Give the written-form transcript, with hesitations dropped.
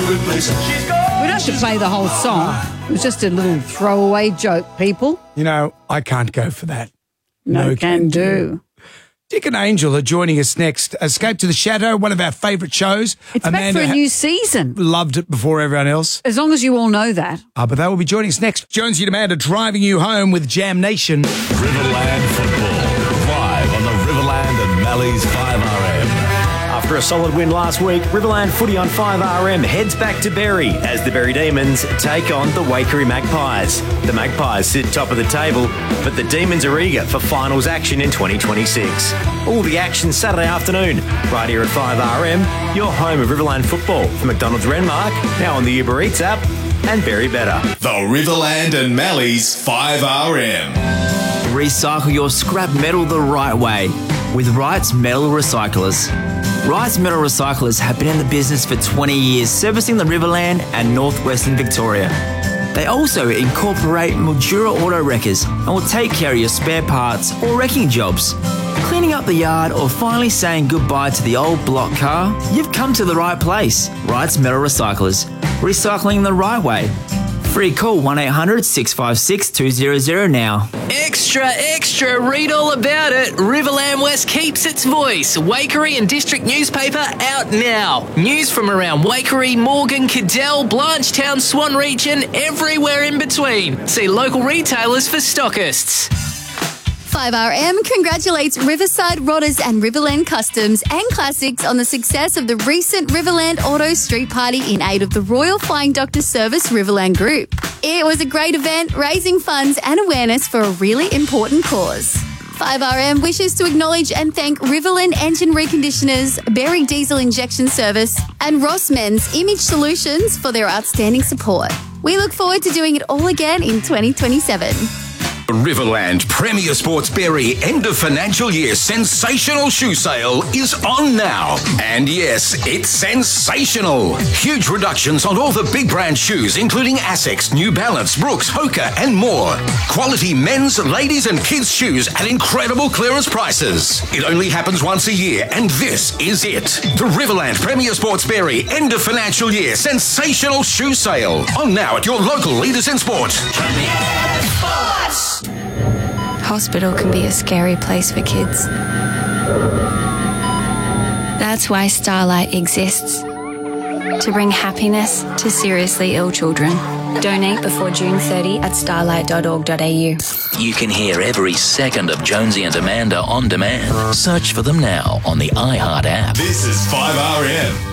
replace her. We don't have to play the whole song. It was just a little throwaway joke, people. You know, I can't go for that. No can do. Dick and Angel are joining us next. Escape to the Shadow, one of our favourite shows. It's back for a new season. Loved it before everyone else. As long as you all know that. But they will be joining us next. Jonesy and Amanda driving you home with Jam Nation. Riverland Football, live on the Riverland and Malleys 5RM. After a solid win last week, Riverland Footy on 5RM heads back to Berry as the Berry Demons take on the Waikerie Magpies. The Magpies sit top of the table, but the Demons are eager for finals action in 2026. All the action Saturday afternoon, right here at 5RM, your home of Riverland Football for McDonald's Renmark, now on the Uber Eats app, and Berry Better. The Riverland and Malleys 5RM. Recycle your scrap metal the right way with Wright's Metal Recyclers. Wright's Metal Recyclers have been in the business for 20 years, servicing the Riverland and northwestern Victoria. They also incorporate Mildura auto wreckers and will take care of your spare parts or wrecking jobs. Cleaning up the yard or finally saying goodbye to the old block car? You've come to the right place. Wright's Metal Recyclers. Recycling the right way. Free call 1-800-656-200 now. Extra, extra, read all about it. Riverland West keeps its voice. Waikerie and District newspaper out now. News from around Waikerie, Morgan, Cadell, Blanchetown, Swan region, everywhere in between. See local retailers for stockists. 5RM congratulates Riverside Rodders and Riverland Customs and Classics on the success of the recent Riverland Auto Street Party in aid of the Royal Flying Doctor Service Riverland Group. It was a great event, raising funds and awareness for a really important cause. 5RM wishes to acknowledge and thank Riverland Engine Reconditioners, Berry Diesel Injection Service, and Ross Men's Image Solutions for their outstanding support. We look forward to doing it all again in 2027. Riverland Premier Sports Berry end of financial year sensational shoe sale is on now. And yes, it's sensational. Huge reductions on all the big brand shoes, including Asics, New Balance, Brooks, Hoka, and more. Quality men's, ladies, and kids' shoes at incredible clearance prices. It only happens once a year, and this is it. The Riverland Premier Sports Berry end of financial year sensational shoe sale. On now at your local leaders in sport. Hospital can be a scary place for kids. That's why Starlight exists. To bring happiness to seriously ill children. Donate before June 30 at starlight.org.au. You can hear every second of Jonesy and Amanda on demand. Search for them now on the iHeart app. This is 5RM.